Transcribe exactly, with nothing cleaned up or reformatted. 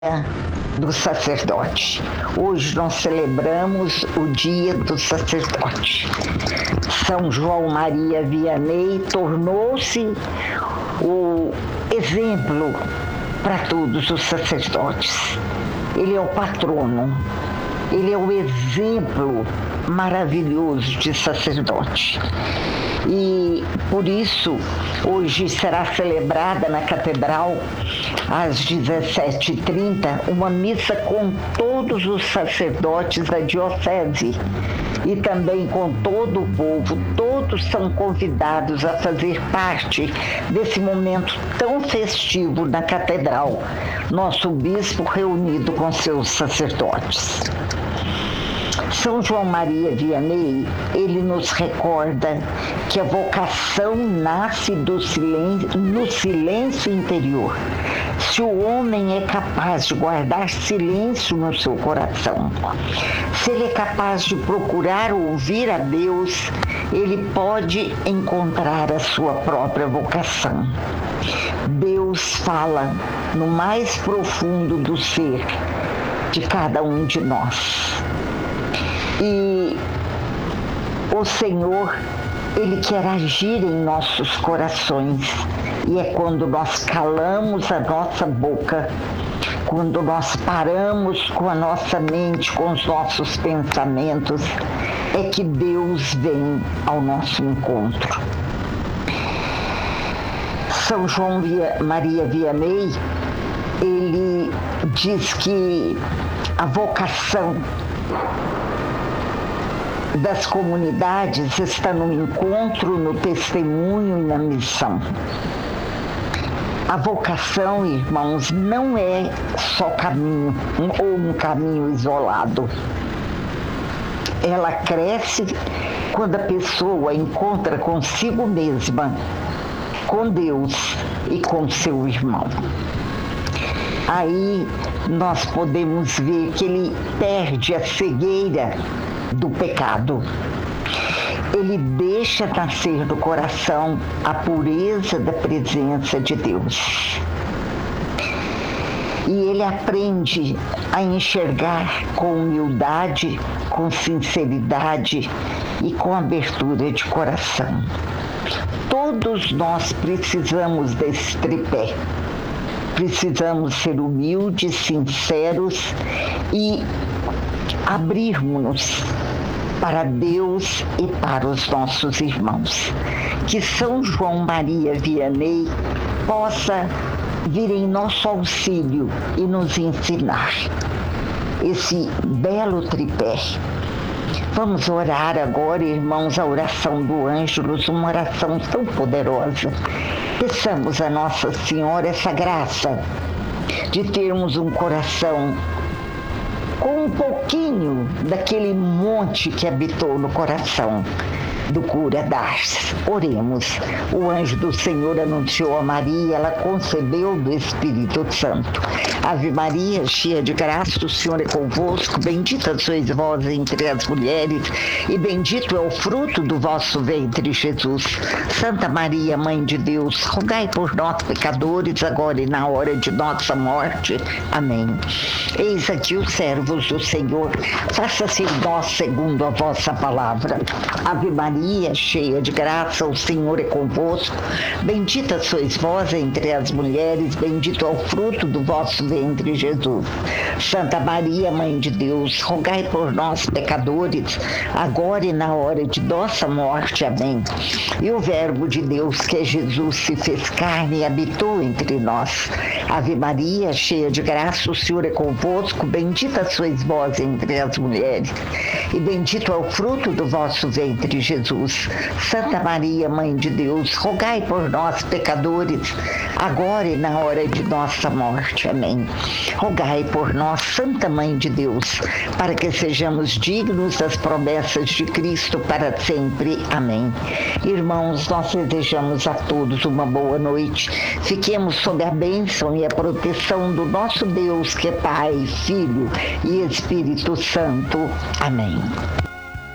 do sacerdote. Hoje nós celebramos o dia do sacerdote. São João Maria Vianney tornou-se o exemplo para todos os sacerdotes. Ele é o patrono, ele é o exemplo maravilhoso de sacerdote. E por isso, hoje será celebrada na Catedral, às dezessete e trinta, uma missa com todos os sacerdotes da Diocese e também com todo o povo. Todos são convidados a fazer parte desse momento tão festivo na Catedral, nosso bispo reunido com seus sacerdotes. São João Maria Vianney, ele nos recorda que a vocação nasce do silêncio, no silêncio interior. Se o homem é capaz de guardar silêncio no seu coração, se ele é capaz de procurar ouvir a Deus, ele pode encontrar a sua própria vocação. Deus fala no mais profundo do ser de cada um de nós. E o Senhor, Ele quer agir em nossos corações. E é quando nós calamos a nossa boca, quando nós paramos com a nossa mente, com os nossos pensamentos, é que Deus vem ao nosso encontro. São João Maria Vianney, ele diz que a vocação das comunidades está no encontro, no testemunho e na missão. A vocação, irmãos, não é só caminho ou um caminho isolado. Ela cresce quando a pessoa encontra consigo mesma, com Deus e com seu irmão. Aí nós podemos ver que ele perde a cegueira do pecado. Ele deixa nascer do coração a pureza da presença de Deus. E ele aprende a enxergar com humildade, com sinceridade e com abertura de coração. Todos nós precisamos desse tripé. Precisamos ser humildes, sinceros e abrirmos-nos para Deus e para os nossos irmãos. Que São João Maria Vianney possa vir em nosso auxílio e nos ensinar esse belo tripé. Vamos orar agora, irmãos, a oração do Ângelus, uma oração tão poderosa. Peçamos a Nossa Senhora essa graça de termos um coração com um pouquinho daquele monte que habitou no coração do cura d'Ars. Oremos. O anjo do Senhor anunciou a Maria, ela concebeu do Espírito Santo. Ave Maria, cheia de graça, o Senhor é convosco, bendita sois vós entre as mulheres, e bendito é o fruto do vosso ventre, Jesus. Santa Maria, Mãe de Deus, rogai por nós, pecadores, agora e na hora de nossa morte. Amém. Eis aqui os servos do Senhor, faça-se em nós segundo a vossa palavra. Ave Maria, cheia de graça, o Senhor é convosco, bendita sois vós entre as mulheres, bendito é o fruto do vosso ventre, Jesus. Santa Maria, Mãe de Deus, rogai por nós, pecadores, agora e na hora de nossa morte. Amém. E o Verbo de Deus, que é Jesus, se fez carne e habitou entre nós. Ave Maria, cheia de graça, o Senhor é convosco, bendita sois vós entre as mulheres, e bendito é o fruto do vosso ventre, Jesus. Santa Maria, Mãe de Deus, rogai por nós, pecadores, agora e na hora de nossa morte. Amém. Rogai por nós, Santa Mãe de Deus, para que sejamos dignos das promessas de Cristo para sempre. Amém. Irmãos, nós desejamos a todos uma boa noite. Fiquemos sob a bênção e a proteção do nosso Deus, que é Pai, Filho e Espírito Santo. Amém.